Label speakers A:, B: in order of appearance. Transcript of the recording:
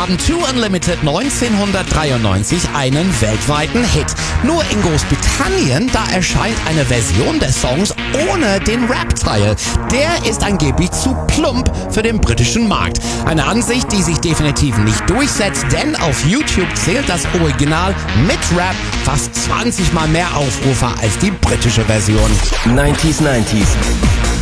A: haben Two Unlimited 1993 einen weltweiten Hit. Nur in Großbritannien, da erscheint eine Version des Songs ohne den Rap-Teil. Der ist angeblich zu plump für den britischen Markt. Eine Ansicht, die sich definitiv nicht durchsetzt, denn auf YouTube zählt das Original mit Rap fast 20 Mal mehr Aufrufe als die britische Version.
B: 90s.